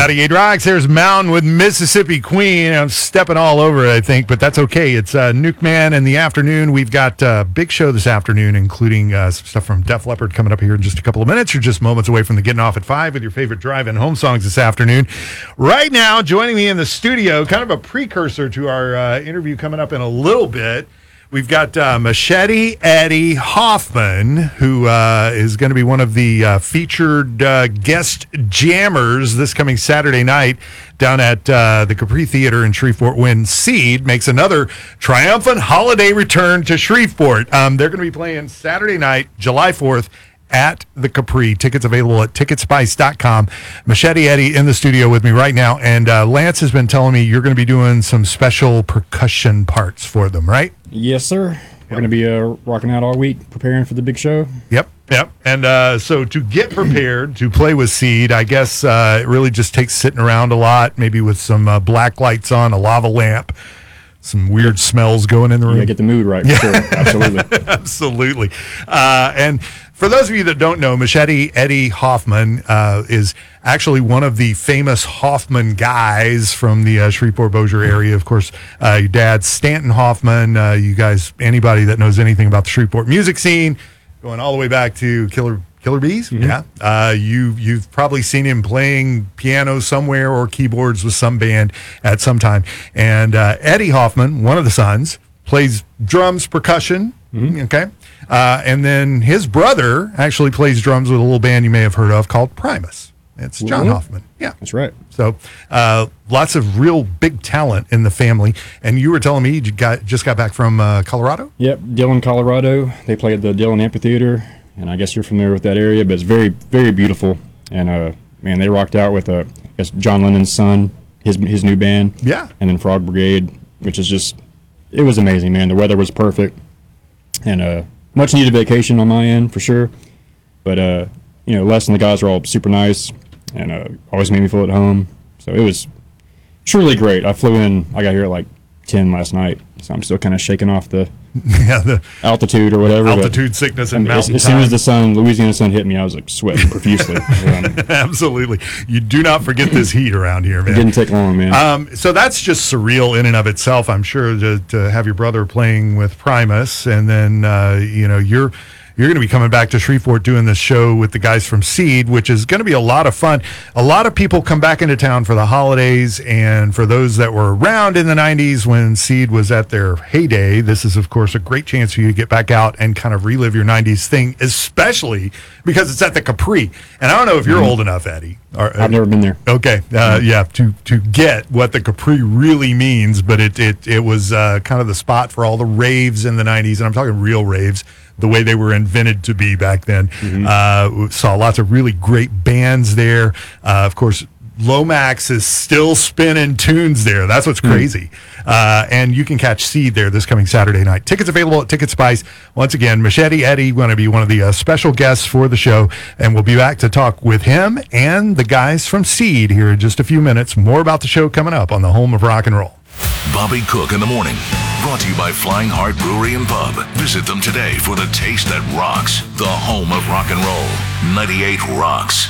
98 Rocks. There's Mountain with Mississippi Queen. I'm stepping all over it, I think, but that's okay. It's Nuke Man in the afternoon. We've got a big show this afternoon, including some stuff from Def Leppard coming up here in just a couple of minutes. You're just moments away from the Getting Off at 5 with your favorite drive-in home songs this afternoon. Right now, joining me in the studio, kind of a precursor to our interview coming up in a little bit, we've got Machete Eddie Hoffman, who is going to be one of the featured guest jammers this coming Saturday night down at the Capri Theater in Shreveport when Seed makes another triumphant holiday return to Shreveport. They're going to be playing Saturday night, July 4th, at the Capri. Tickets available at ticketspice.com. Machete Eddie in the studio with me right now, and Lance has been telling me you're going to be doing some special percussion parts for them, right? Yes, sir. We're going to be rocking out all week, preparing for the big show. Yep. And so to get prepared to play with Seed, I guess it really just takes sitting around a lot, maybe with some black lights on, a lava lamp, some weird smells going in the room. Yeah, get the mood right, for sure. Absolutely. Absolutely. And for those of you that don't know, Machete Eddie Hoffman is actually one of the famous Hoffman guys from the Shreveport-Bossier area. Of course, your dad, Stanton Hoffman. You guys, anybody that knows anything about the Shreveport music scene, going all the way back to Killer Bees, yeah. You've probably seen him playing piano somewhere or keyboards with some band at some time. And Eddie Hoffman, one of the sons, plays drums, percussion. Okay, and then his brother actually plays drums with a little band you may have heard of called Primus. It's John Hoffman. Yeah, that's right. So lots of real big talent in the family. And you were telling me you just got back from Colorado? Yep, Dillon, Colorado. They played at the Dillon Amphitheater, and I guess you're familiar with that area, but it's very, very beautiful. And man, they rocked out with I guess John Lennon's son, his new band. Yeah, and then Frog Brigade, which is just, it was amazing, man. The weather was perfect, and much needed vacation on my end for sure. But Les and the guys were all super nice, and always made me feel at home. So it was truly great. I flew in, I got here at like 10 last night, so I'm still kind of shaking off the altitude or whatever. Altitude sickness and mountain as soon as the Louisiana sun hit me, I was like sweating profusely. Absolutely. You do not forget this heat around here, man. It didn't take long, man. So that's just surreal in and of itself, I'm sure, to have your brother playing with Primus, and then you're going to be coming back to Shreveport doing this show with the guys from Seed, which is going to be a lot of fun. A lot of people come back into town for the holidays, and for those that were around in the 90s when Seed was at their heyday, this is, of course, a great chance for you to get back out and kind of relive your 90s thing, especially because it's at the Capri. And I don't know if you're old enough, Eddie. I've never been there. Okay, yeah, to get what the Capri really means, but it was kind of the spot for all the raves in the 90s, and I'm talking real raves, the way they were invented to be back then. Saw lots of really great bands there. Of course, Lomax is still spinning tunes there. That's what's crazy. And you can catch Seed there this coming Saturday night. Tickets available at Ticket Spice. Once again, Machete Eddie going to be one of the special guests for the show, and we'll be back to talk with him and the guys from Seed here in just a few minutes. More about the show coming up on the home of rock and roll. Bobby Cook in the morning. Brought to you by Flying Heart Brewery and Pub. Visit them today for the taste that rocks. The home of rock and roll. 98 Rocks.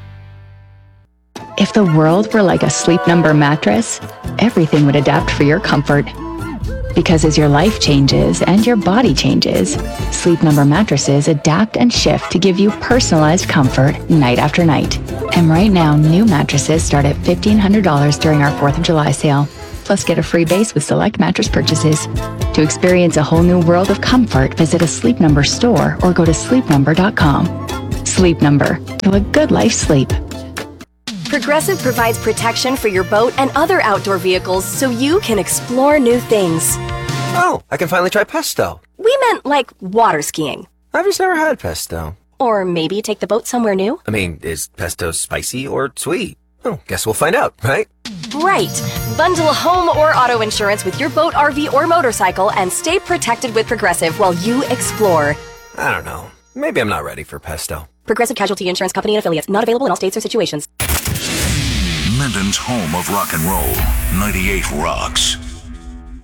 If the world were like a Sleep Number mattress, everything would adapt for your comfort. Because as your life changes and your body changes, Sleep Number mattresses adapt and shift to give you personalized comfort night after night. And right now, new mattresses start at $1,500 during our 4th of July sale. Plus, get a free base with select mattress purchases. To experience a whole new world of comfort, visit a Sleep Number store or go to sleepnumber.com. Sleep Number. To a good life sleep. Progressive provides protection for your boat and other outdoor vehicles so you can explore new things. Oh, I can finally try pesto. We meant like water skiing. I've just never had pesto. Or maybe take the boat somewhere new. I mean, is pesto spicy or sweet? Oh, guess we'll find out, right? Right. Bundle home or auto insurance with your boat, RV, or motorcycle and stay protected with Progressive while you explore. I don't know. Maybe I'm not ready for pesto. Progressive Casualty Insurance Company and Affiliates. Not available in all states or situations. Minden's home of rock and roll. 98 Rocks.